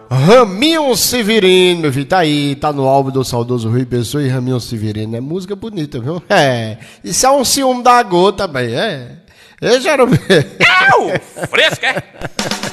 Raminho Severino, meu filho, tá aí, tá no álbum do saudoso Rui Pessoa e Raminho Severino. É música bonita, viu? Isso é um ciúme da gota, também, é. Eu já não... Fresca, é?